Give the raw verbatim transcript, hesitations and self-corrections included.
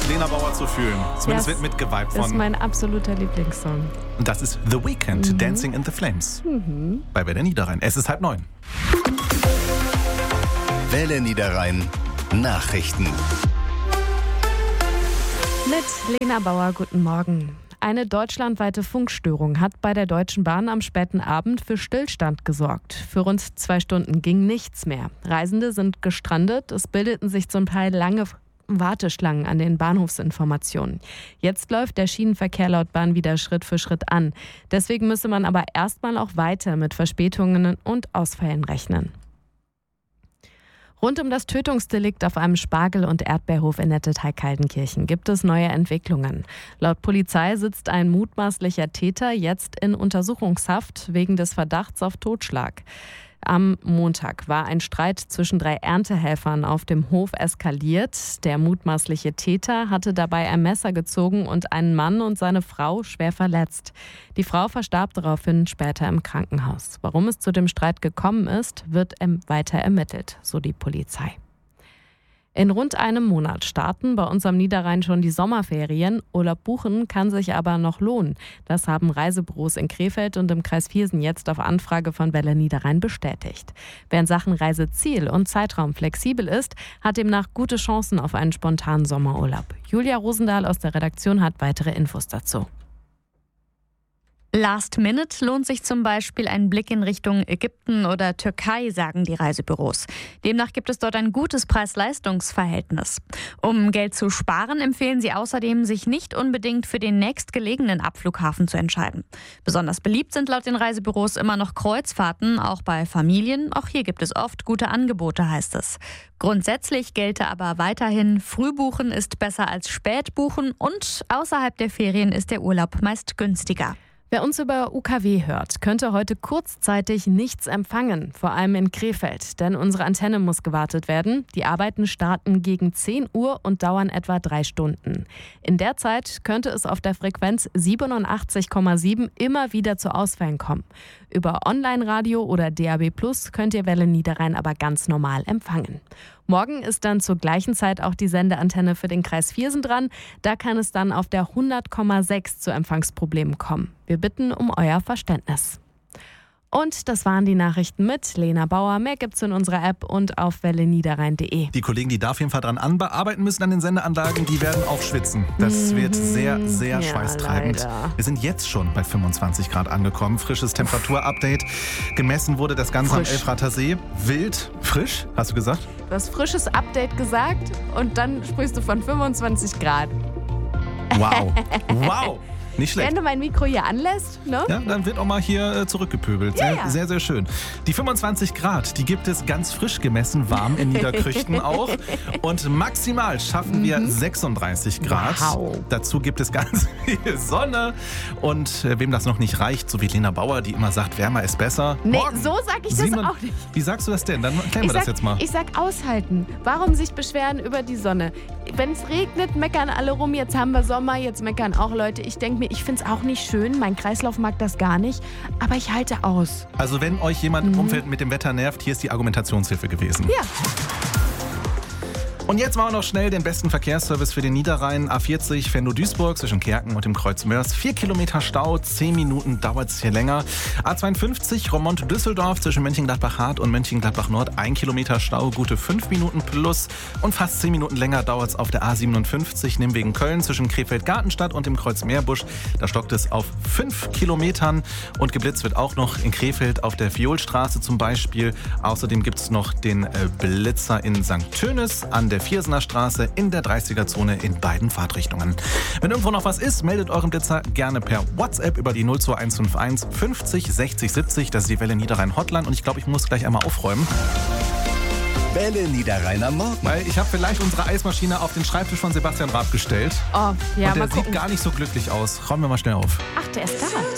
Lena Bauer zu fühlen. Zumindest Ja, wird mitgeweibt von. Das ist mein absoluter Lieblingssong. Und das ist The Weeknd, Mhm. Dancing in the Flames. Mhm. Bei Welle Niederrhein. Es ist halb neun. Welle Niederrhein Nachrichten. Mit Lena Bauer, guten Morgen. Eine deutschlandweite Funkstörung hat bei der Deutschen Bahn am späten Abend für Stillstand gesorgt. Für rund zwei Stunden ging nichts mehr. Reisende sind gestrandet. Es bildeten sich zum Teil lange Warteschlangen an den Bahnhofsinformationen. Jetzt läuft der Schienenverkehr laut Bahn wieder Schritt für Schritt an. Deswegen müsse man aber erstmal auch weiter mit Verspätungen und Ausfällen rechnen. Rund um das Tötungsdelikt auf einem Spargel- und Erdbeerhof in Nettetal-Kaldenkirchen gibt es neue Entwicklungen. Laut Polizei sitzt ein mutmaßlicher Täter jetzt in Untersuchungshaft wegen des Verdachts auf Totschlag. Am Montag war ein Streit zwischen drei Erntehelfern auf dem Hof eskaliert. Der mutmaßliche Täter hatte dabei ein Messer gezogen und einen Mann und seine Frau schwer verletzt. Die Frau verstarb daraufhin später im Krankenhaus. Warum es zu dem Streit gekommen ist, wird weiter ermittelt, so die Polizei. In rund einem Monat starten bei uns am Niederrhein schon die Sommerferien. Urlaub buchen kann sich aber noch lohnen. Das haben Reisebüros in Krefeld und im Kreis Viersen jetzt auf Anfrage von Welle Niederrhein bestätigt. Wer in Sachen Reiseziel und Zeitraum flexibel ist, hat demnach gute Chancen auf einen spontanen Sommerurlaub. Julia Rosendahl aus der Redaktion hat weitere Infos dazu. Last Minute lohnt sich zum Beispiel ein Blick in Richtung Ägypten oder Türkei, sagen die Reisebüros. Demnach gibt es dort ein gutes Preis-Leistungs-Verhältnis. Um Geld zu sparen, empfehlen sie außerdem, sich nicht unbedingt für den nächstgelegenen Abflughafen zu entscheiden. Besonders beliebt sind laut den Reisebüros immer noch Kreuzfahrten, auch bei Familien. Auch hier gibt es oft gute Angebote, heißt es. Grundsätzlich gelte aber weiterhin, Frühbuchen ist besser als Spätbuchen und außerhalb der Ferien ist der Urlaub meist günstiger. Wer uns über U K W hört, könnte heute kurzzeitig nichts empfangen, vor allem in Krefeld, denn unsere Antenne muss gewartet werden. Die Arbeiten starten gegen zehn Uhr und dauern etwa drei Stunden. In der Zeit könnte es auf der Frequenz siebenundachtzig Komma sieben immer wieder zu Ausfällen kommen. Über Online-Radio oder D A B Plus könnt ihr Welle Niederrhein aber ganz normal empfangen. Morgen ist dann zur gleichen Zeit auch die Sendeantenne für den Kreis Viersen dran. Da kann es dann auf der hundert Komma sechs zu Empfangsproblemen kommen. Wir bitten um euer Verständnis. Und das waren die Nachrichten mit Lena Bauer. Mehr gibt's in unserer App und auf welle niederrhein punkt de. Die Kollegen, die da auf jeden Fall dran arbeiten müssen an den Sendeanlagen, die werden auch schwitzen. Das wird sehr, sehr ja, schweißtreibend. leider. Wir sind jetzt schon bei fünfundzwanzig Grad angekommen. Frisches Temperaturupdate. Gemessen wurde das Ganze Frisch. am Elfrater See. Wild, frisch, hast du gesagt? Du hast frisches Update gesagt und dann sprichst du von fünfundzwanzig Grad. Wow, wow. Nicht schlecht. Wenn du mein Mikro hier anlässt, ne? Ja, dann wird auch mal hier äh, zurückgepöbelt. Ja, Sehr, ja. sehr, sehr schön. Die fünfundzwanzig Grad, die gibt es ganz frisch gemessen, warm in Niederkrüchten auch. Und maximal schaffen wir sechsunddreißig Grad. Wow. Dazu gibt es ganz viel Sonne. Und äh, wem das noch nicht reicht, so wie Lena Bauer, die immer sagt, wärmer ist besser. Nee, Morgen, so sag ich das Simon, auch nicht. Wie sagst du das denn? Dann klären Ich wir das sag, jetzt mal. ich sag aushalten. Warum sich beschweren über die Sonne? Wenn es regnet, meckern alle rum. Jetzt haben wir Sommer, jetzt meckern auch Leute. Ich denke mir, ich finde es auch nicht schön. Mein Kreislauf mag das gar nicht. Aber ich halte aus. Also wenn euch jemand im Umfeld mit dem Wetter nervt, hier ist die Argumentationshilfe gewesen. Ja. Und jetzt machen wir noch schnell den besten Verkehrsservice für den Niederrhein. A vierzig Venlo-Duisburg zwischen Kerken und dem Kreuz Mörs. Vier Kilometer Stau, zehn Minuten dauert es hier länger. A zweiundfünfzig Roermond-Düsseldorf zwischen Mönchengladbach-Hart und Mönchengladbach-Nord. Ein Kilometer Stau, gute fünf Minuten plus. Und fast zehn Minuten länger dauert es auf der A siebenundfünfzig Nimwegen-Köln zwischen Krefeld-Gartenstadt und dem Kreuz Meerbusch. Da stockt es auf fünf Kilometern. Und geblitzt wird auch noch in Krefeld auf der Violstraße zum Beispiel. Außerdem gibt es noch den äh, Blitzer in Sankt Tönis an der Viersener Straße in der dreißiger-Zone in beiden Fahrtrichtungen. Wenn irgendwo noch was ist, meldet euren Blitzer gerne per WhatsApp über die null zwei eins fünf eins fünfzig sechzig siebzig. Das ist die Welle Niederrhein Hotline und ich glaube, ich muss gleich einmal aufräumen. Welle Niederrhein am Morgen. Weil ich habe vielleicht unsere Eismaschine auf den Schreibtisch von Sebastian Raab gestellt. Oh, ja, und der mal sieht gucken. gar nicht so glücklich aus. Räumen wir mal schnell auf. Ach, der ist da.